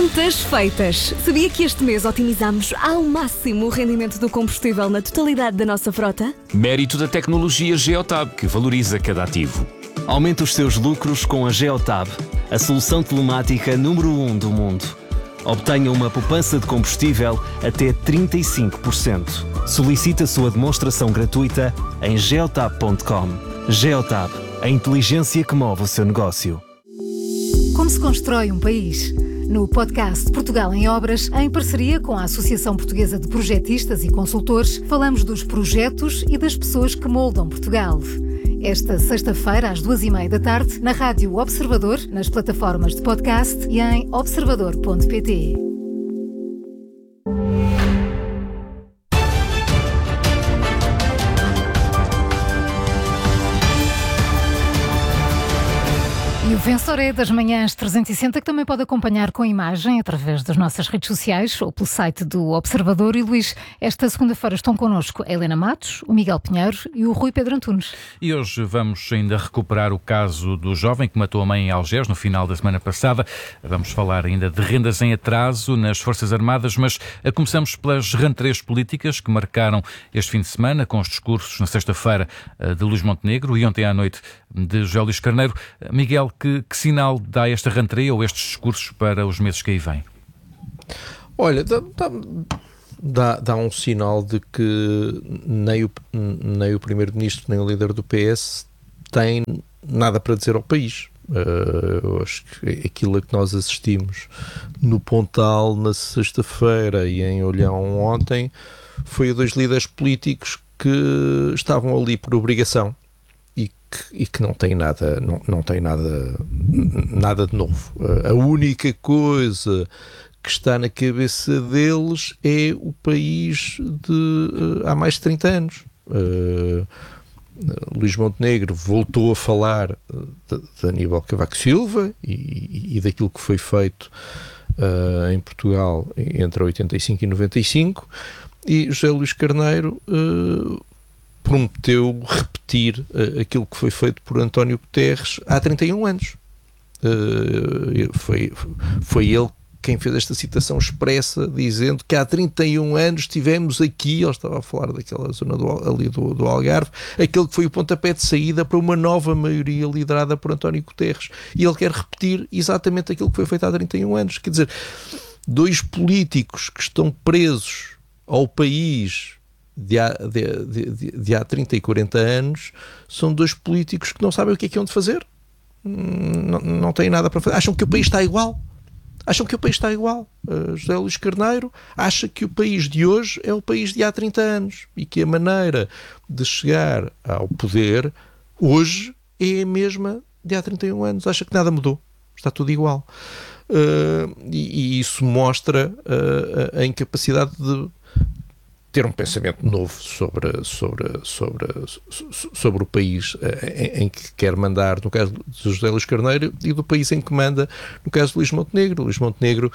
Contas feitas. Sabia que este mês otimizamos ao máximo o rendimento do combustível na totalidade da nossa frota? Mérito da tecnologia Geotab, que valoriza cada ativo. Aumente os seus lucros com a Geotab, a solução telemática número 1 do mundo. Obtenha uma poupança de combustível até 35%. Solicite a sua demonstração gratuita em geotab.com. Geotab, a inteligência que move o seu negócio. Como se constrói um país? No podcast Portugal em Obras, em parceria com a Associação Portuguesa de Projetistas e Consultores, falamos dos projetos e das pessoas que moldam Portugal. Esta sexta-feira, às 14h30, na Rádio Observador, nas plataformas de podcast e em observador.pt. E o Vencedor é das Manhãs 360, que também pode acompanhar com imagem através das nossas redes sociais ou pelo site do Observador. E Luís, esta segunda-feira estão connosco a Helena Matos, o Miguel Pinheiro e o Rui Pedro Antunes. E hoje vamos ainda recuperar o caso do jovem que matou a mãe em Algés no final da semana passada. Vamos falar ainda de rendas em atraso nas Forças Armadas, mas começamos pelas rentrées políticas que marcaram este fim de semana, com os discursos na sexta-feira de Luís Montenegro e ontem à noite de José Luís Carneiro. Miguel, que sinal dá esta rentrée ou estes discursos para os meses que aí vêm? Olha, dá um sinal de que nem o Primeiro-Ministro nem o líder do PS têm nada para dizer ao país. Eu acho que aquilo a que nós assistimos no Pontal na sexta-feira e em Olhão ontem foi a dois líderes políticos que estavam ali por obrigação e que não tem nada de novo. A única coisa que está na cabeça deles é o país de há mais de 30 anos. Luís Montenegro voltou a falar de Aníbal Cavaco Silva e daquilo que foi feito em Portugal entre 85 e 95, e José Luís Carneiro prometeu repetir aquilo que foi feito por António Guterres há 31 anos. Foi ele quem fez esta citação expressa, dizendo que há 31 anos tivemos aqui, ele estava a falar daquela zona do Algarve, aquele que foi o pontapé de saída para uma nova maioria liderada por António Guterres. E ele quer repetir exatamente aquilo que foi feito há 31 anos. Quer dizer, dois políticos que estão presos ao país de há 30 e 40 anos são dois políticos que não sabem o que é onde fazer, não têm nada para fazer, acham que o país está igual. José Luís Carneiro acha que o país de hoje é o país de há 30 anos e que a maneira de chegar ao poder hoje é a mesma de há 31 anos, acha que nada mudou, está tudo igual. E isso mostra a incapacidade de ter um pensamento novo sobre o país em que quer mandar, no caso de José Luís Carneiro, e do país em que manda, no caso de Luís Montenegro. Luís Montenegro,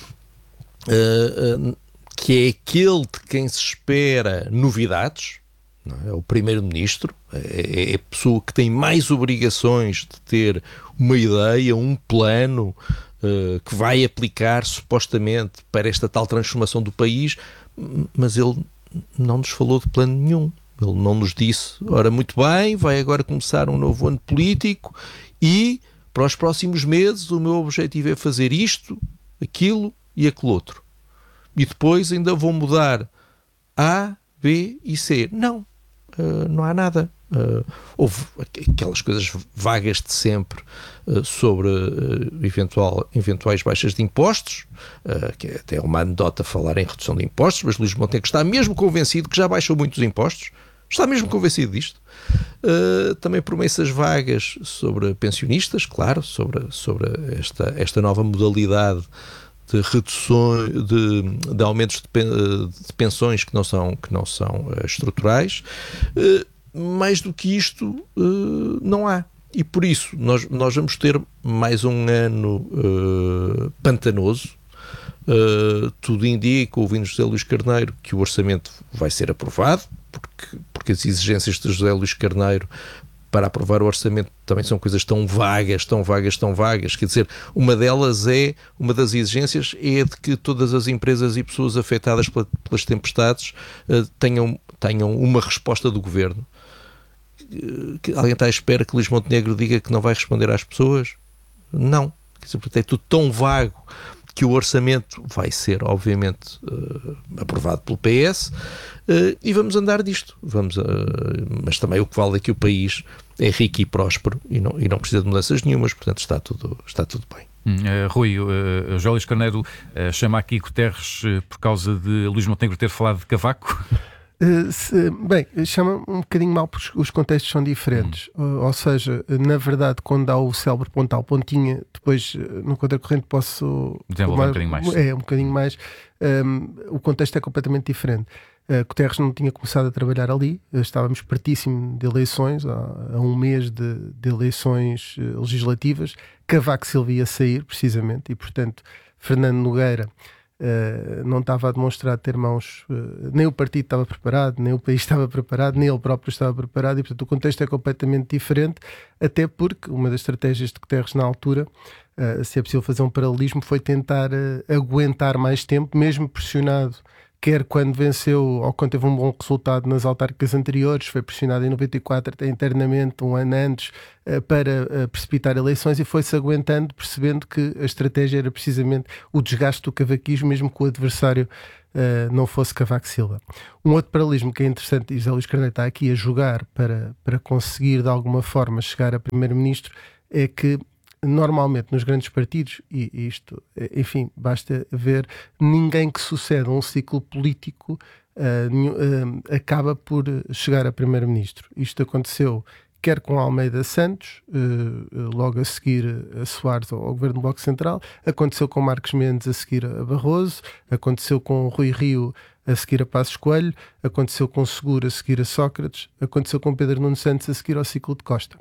que é aquele de quem se espera novidades, não é? O Primeiro-Ministro, é a pessoa que tem mais obrigações de ter uma ideia, um plano que vai aplicar supostamente para esta tal transformação do país, mas ele não nos falou de plano nenhum. Ele não nos disse, ora, muito bem, vai agora começar um novo ano político e para os próximos meses o meu objetivo é fazer isto, aquilo e aquele outro. E depois ainda vou mudar A, B e C. Não, não há nada. Houve aquelas coisas vagas de sempre sobre eventuais baixas de impostos, que é até uma anedota falar em redução de impostos, mas Luís Montenegro está mesmo convencido que já baixou muitos impostos, está mesmo convencido disto. Também promessas vagas sobre pensionistas, claro, sobre esta nova modalidade de reduções, de aumentos de pensões que não são estruturais. Mais do que isto não há, e por isso nós vamos ter mais um ano pantanoso. Tudo indica, ouvindo José Luís Carneiro, que o orçamento vai ser aprovado, porque as exigências de José Luís Carneiro para aprovar o orçamento também são coisas tão vagas, quer dizer, uma delas uma das exigências é de que todas as empresas e pessoas afetadas pelas tempestades tenham uma resposta do Governo. Que alguém está à espera que Luís Montenegro diga que não vai responder às pessoas? Não. Quer dizer, é tudo tão vago que o orçamento vai ser, obviamente, aprovado pelo PS e vamos andar disto. Mas também o que vale é que o país é rico e próspero e não precisa de mudanças nenhumas, portanto está tudo bem. Rui, José Luís Carneiro chama aqui Guterres por causa de Luís Montenegro ter falado de Cavaco? Bem, chama um bocadinho mal porque os contextos são diferentes. Ou seja, na verdade, quando há o célebre pontal pontinha, depois no contracorrente posso desenvolver um bocadinho mais. Um bocadinho mais. O contexto é completamente diferente. Guterres não tinha começado a trabalhar ali, estávamos pertíssimo de eleições, há um mês de eleições legislativas. Cavaco Silva ia sair, precisamente, e portanto Fernando Nogueira não estava a demonstrar ter mãos, nem o partido estava preparado, nem o país estava preparado, nem ele próprio estava preparado, e portanto o contexto é completamente diferente, até porque uma das estratégias de Guterres na altura, se é possível fazer um paralelismo, foi tentar aguentar mais tempo, mesmo pressionado, quer quando venceu ou quando teve um bom resultado nas autárquicas anteriores, foi pressionado em 94 até internamente, um ano antes, para precipitar eleições, e foi-se aguentando, percebendo que a estratégia era precisamente o desgaste do cavaquismo, mesmo que o adversário não fosse Cavaco Silva. Um outro paralelismo que é interessante, e José Luís Carneiro está aqui a jogar para conseguir de alguma forma chegar a primeiro-ministro, é que normalmente nos grandes partidos, e isto, enfim, basta ver, ninguém que sucede a um ciclo político acaba por chegar a primeiro-ministro. Isto aconteceu quer com Almeida Santos, logo a seguir a Soares ao governo do Bloco Central, aconteceu com Marcos Mendes a seguir a Barroso, aconteceu com Rui Rio a seguir a Passos Coelho, aconteceu com Seguro a seguir a Sócrates, aconteceu com Pedro Nuno Santos a seguir ao ciclo de Costa.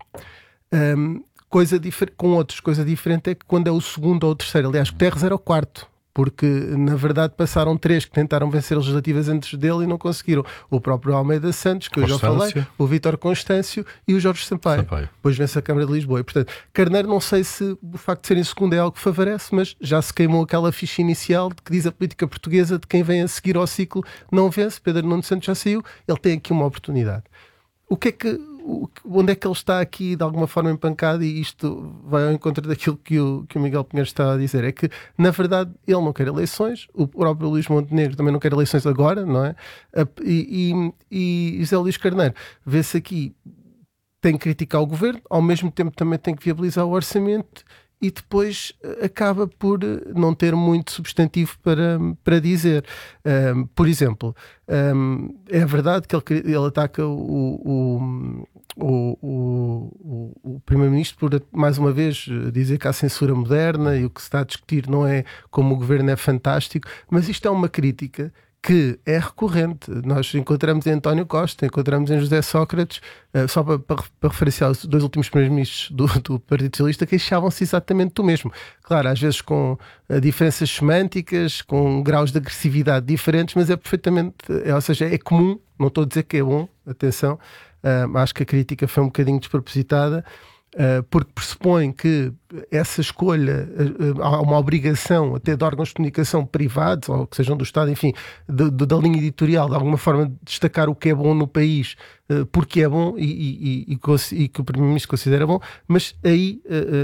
Coisa diferente é que quando é o segundo ou o terceiro, aliás, Guterres era o quarto, porque na verdade passaram 3 que tentaram vencer legislativas antes dele e não conseguiram. O próprio Almeida Santos, que eu já falei, o Vítor Constâncio e o Jorge Sampaio. Depois vence a Câmara de Lisboa. E, portanto, Carneiro, não sei se o facto de ser em segundo é algo que favorece, mas já se queimou aquela ficha inicial de que diz a política portuguesa de quem vem a seguir ao ciclo não vence. Pedro Nuno Santos já saiu, ele tem aqui uma oportunidade. Onde é que ele está aqui de alguma forma empancado, e isto vai ao encontro daquilo que o Miguel Pinheiro está a dizer, é que na verdade ele não quer eleições, o próprio Luís Montenegro também não quer eleições agora, não é? E José Luís Carneiro vê-se aqui, tem que criticar o governo, ao mesmo tempo também tem que viabilizar o orçamento, e depois acaba por não ter muito substantivo para dizer. Por exemplo, é verdade que ele ataca o Primeiro-Ministro por, mais uma vez, dizer que há censura moderna e o que se está a discutir não é como o governo é fantástico, mas isto é uma crítica que é recorrente. Nós encontramos em António Costa, encontramos em José Sócrates, só para referenciar os 2 últimos primeiros-ministros do Partido Socialista, queixavam-se exatamente do mesmo. Claro, às vezes com diferenças semânticas, com graus de agressividade diferentes, mas é perfeitamente, ou seja, é comum, não estou a dizer que é bom, atenção, acho que a crítica foi um bocadinho despropositada, porque pressupõe que essa escolha, há uma obrigação até de órgãos de comunicação privados, ou que sejam do Estado, enfim, da linha editorial, de alguma forma destacar o que é bom no país, porque é bom e que o Primeiro-Ministro considera bom, mas aí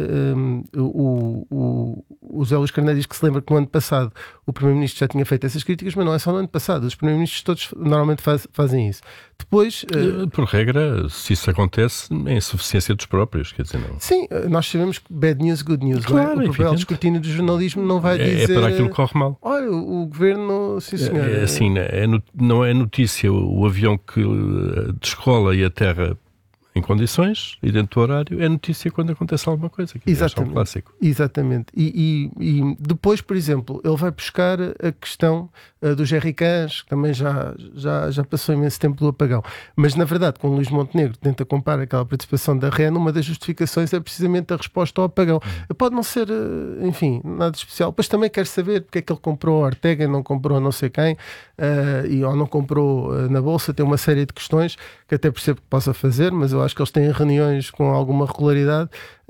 o José Luís Carneiro diz que se lembra que no ano passado o Primeiro-Ministro já tinha feito essas críticas, mas não é só no ano passado, os Primeiros-Ministros todos normalmente fazem isso. Depois, por regra, se isso acontece, é insuficiência dos próprios, quer dizer, não. Sim, nós sabemos que bad news, good news, claro, não é? O papel de escrutínio do jornalismo não vai dizer... É para aquilo que corre mal. Olha, o governo, sim senhor. É assim, não é notícia o avião que descola e aterra em condições e dentro do horário, é notícia quando acontece alguma coisa. Que exatamente, é um clássico. Exatamente. E depois, por exemplo, ele vai buscar a questão dos jerrycans, que também já passou imenso tempo do apagão. Mas, na verdade, quando Luís Montenegro tenta comparar aquela participação da REN, uma das justificações é precisamente a resposta ao apagão. Pode não ser, enfim, nada especial. Depois também quer saber porque é que ele comprou a Ortega e não comprou a não sei quem, ou não comprou na Bolsa. Tem uma série de questões que até percebo que possa fazer, mas eu acho que eles têm reuniões com alguma regularidade.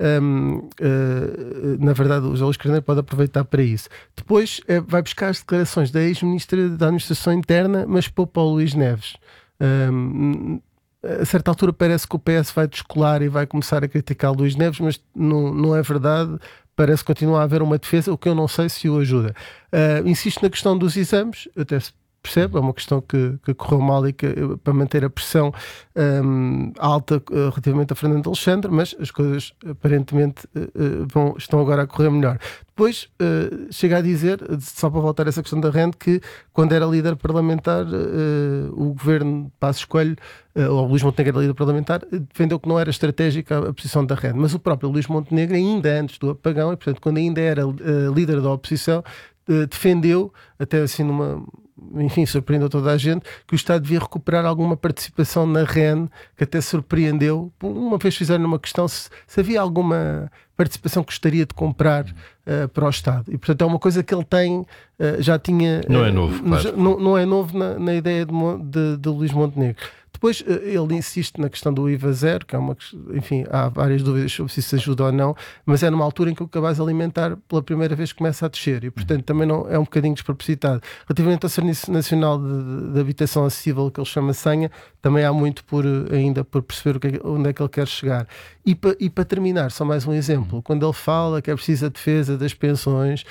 Na verdade, o José Luís Carneiro pode aproveitar para isso. Depois vai buscar as declarações da ex-ministra da Administração Interna, mas poupa o Luís Neves. A certa altura parece que o PS vai descolar e vai começar a criticar o Luís Neves, mas não é verdade. Parece que continua a haver uma defesa, o que eu não sei se o ajuda. Insisto na questão dos exames, até se percebe, é uma questão que correu mal e para manter a pressão alta relativamente a Fernando Alexandre, mas as coisas aparentemente estão agora a correr melhor. Depois chega a dizer, só para voltar a essa questão da REN, que quando era líder parlamentar, o governo de Passos Coelho, ou Luís Montenegro era líder parlamentar, defendeu que não era estratégica a posição da REN, mas o próprio Luís Montenegro, ainda antes do apagão, e portanto quando ainda era líder da oposição, defendeu, até assim surpreendeu toda a gente, que o Estado devia recuperar alguma participação na REN, que até surpreendeu. Uma vez fizeram uma questão se havia alguma participação que gostaria de comprar para o Estado. E, portanto, é uma coisa que ele tem, já tinha... Não é novo, claro. Não é novo na ideia de Luís Montenegro. Depois ele insiste na questão do IVA zero, que é enfim, há várias dúvidas sobre se isso ajuda ou não, mas é numa altura em que o cabaz alimentar pela primeira vez começa a descer e, portanto, também não é um bocadinho despropositado. Relativamente ao Serviço Nacional de Habitação Acessível, que ele chama senha, também há muito ainda por perceber onde é que ele quer chegar. E para terminar, só mais um exemplo, quando ele fala que é preciso a defesa das pensões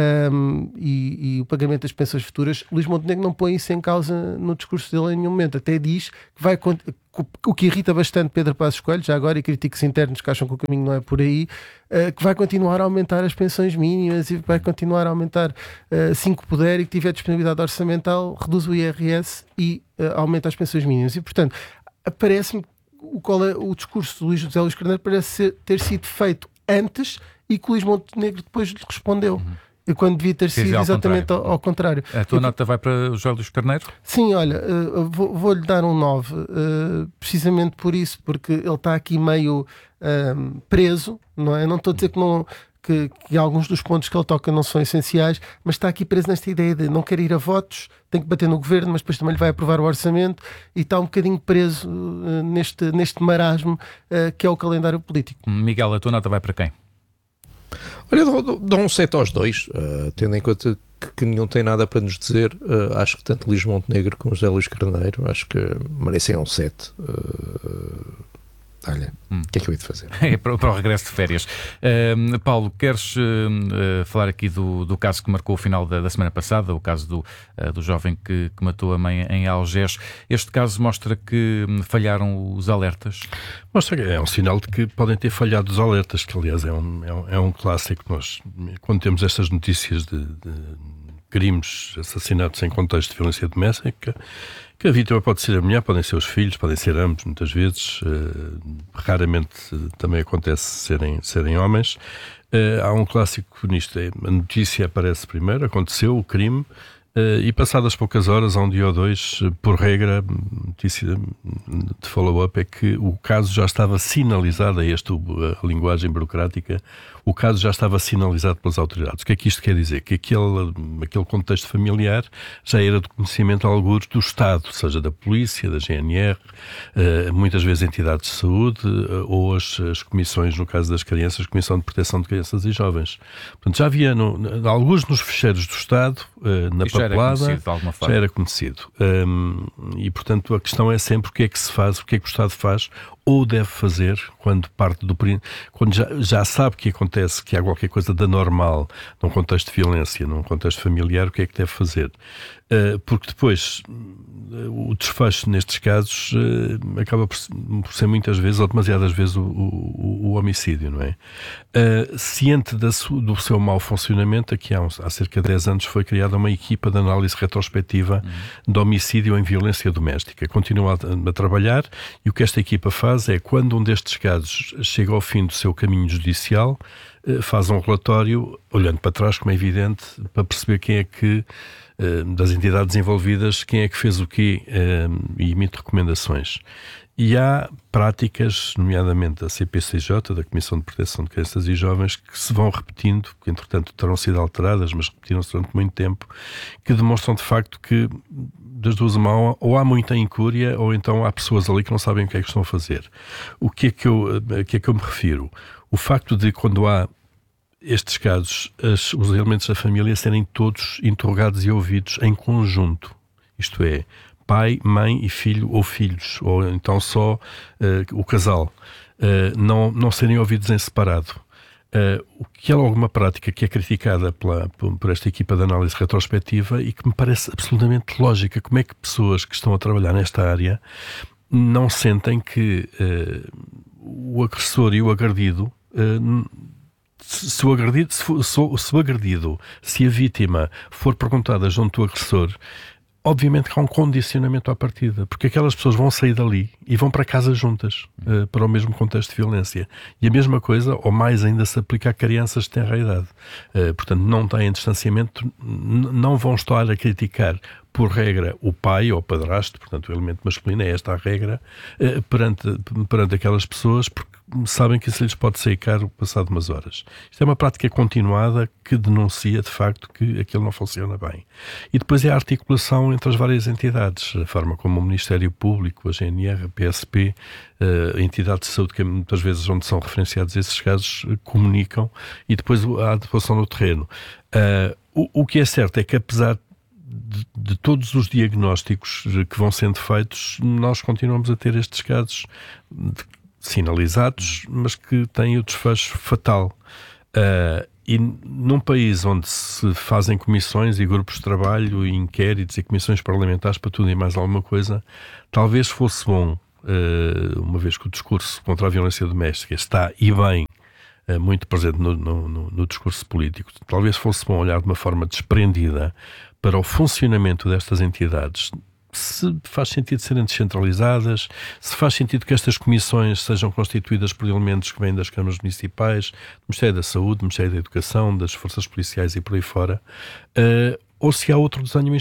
e o pagamento das pensões futuras, Luís Montenegro não põe isso em causa no discurso dele em nenhum momento, até diz que vai, o que irrita bastante Pedro Passos Coelho, já agora, e críticos internos que acham que o caminho não é por aí, que vai continuar a aumentar as pensões mínimas e vai continuar a aumentar, assim que puder, e que tiver disponibilidade orçamental, reduz o IRS e aumenta as pensões mínimas. E, portanto, parece-me o discurso do José Luís Carneiro parece ter sido feito antes e que o Luís Montenegro depois lhe respondeu. E quando devia ter sido exatamente ao contrário. A tua nota vai para o José Luís Carneiro? Sim, olha, vou-lhe dar um 9, precisamente por isso, porque ele está aqui meio preso, não é? Não estou a dizer que alguns dos pontos que ele toca não são essenciais, mas está aqui preso nesta ideia de não quer ir a votos, tem que bater no governo, mas depois também lhe vai aprovar o orçamento e está um bocadinho preso neste marasmo que é o calendário político. Miguel, a tua nota vai para quem? Olha, dou um 7 aos dois, tendo em conta que nenhum tem nada para nos dizer. Acho que tanto Luís Montenegro como José Luís Carneiro, acho que merecem um 7. Olha, o que é que eu hei de fazer? É para o regresso de férias. Paulo, queres falar aqui do caso que marcou o final da semana passada, o caso do jovem que matou a mãe em Algés. Este caso mostra que falharam os alertas? Mostra que é um sinal de que podem ter falhado os alertas, que aliás é um clássico. Nós, quando temos estas notícias de crimes, assassinatos em contexto de violência doméstica, que a vítima pode ser a mulher, podem ser os filhos, podem ser ambos, muitas vezes, raramente também acontece serem homens. Há um clássico nisto, a notícia aparece primeiro, aconteceu o crime, e passadas poucas horas, há um dia ou dois, por regra, notícia de follow-up é que o caso já estava sinalizado, a linguagem burocrática, o caso já estava sinalizado pelas autoridades. O que é que isto quer dizer? Que aquele contexto familiar já era de conhecimento algures do Estado, seja da polícia, da GNR, muitas vezes entidades de saúde, ou as comissões, no caso das crianças, Comissão de Proteção de Crianças e Jovens. Portanto, já havia alguns nos ficheiros do Estado, na papelada, já era conhecido. E, portanto, a questão é sempre o que é que se faz, o que é que o Estado faz ou deve fazer quando já sabe que acontece, que há qualquer coisa de anormal num contexto de violência, num contexto familiar, o que é que deve fazer? Porque depois o desfecho nestes casos acaba por ser muitas vezes ou demasiadas vezes o homicídio, não é? Ciente do seu mau funcionamento, aqui há cerca de 10 anos foi criada uma equipa de análise retrospectiva de homicídio em violência doméstica. Continua a trabalhar e o que esta equipa faz é, quando um destes casos chega ao fim do seu caminho judicial, faz um relatório, olhando para trás, como é evidente, para perceber quem é que, das entidades envolvidas, quem é que fez o quê, e emite recomendações. E há práticas, nomeadamente da CPCJ, da Comissão de Proteção de Crianças e Jovens, que se vão repetindo, que entretanto terão sido alteradas, mas repetiram-se durante muito tempo, que demonstram de facto que das duas uma, ou há muita incúria, ou então há pessoas ali que não sabem o que é que estão a fazer. O que é que eu me refiro? O facto de, quando há estes casos, os elementos da família serem todos interrogados e ouvidos em conjunto. Isto é, pai, mãe e filho ou filhos, ou então só o casal, não serem ouvidos em separado. O que é alguma prática que é criticada por esta equipa de análise retrospectiva e que me parece absolutamente lógica. Como é que pessoas que estão a trabalhar nesta área não sentem que o agressor e o agredido, se a vítima for perguntada junto do agressor, obviamente que há um condicionamento à partida, porque aquelas pessoas vão sair dali e vão para casa juntas, para o mesmo contexto de violência. E a mesma coisa, ou mais ainda, se aplica a crianças de tenra idade. Portanto, não têm distanciamento, não vão estar a criticar, por regra, o pai ou o padrasto, portanto, o elemento masculino, é esta a regra, perante aquelas pessoas, porque sabem que isso lhes pode sair caro passado umas horas. Isto é uma prática continuada que denuncia, de facto, que aquilo não funciona bem. E depois é a articulação entre as várias entidades, a forma como o Ministério Público, a GNR, a PSP, a entidade de saúde, que muitas vezes onde são referenciados esses casos, comunicam, e depois a atuação no terreno. O que é certo é que, apesar de todos os diagnósticos que vão sendo feitos, nós continuamos a ter estes casos sinalizados, mas que têm o desfecho fatal. E num país onde se fazem comissões e grupos de trabalho e inquéritos e comissões parlamentares para tudo e mais alguma coisa, talvez fosse bom, uma vez que o discurso contra a violência doméstica está, e bem, muito presente no discurso político, talvez fosse bom olhar de uma forma desprendida para o funcionamento destas entidades, se faz sentido serem descentralizadas, se faz sentido que estas comissões sejam constituídas por elementos que vêm das câmaras municipais, do Ministério da Saúde, do Ministério da Educação, das forças policiais e por aí fora, ou se há outro desenho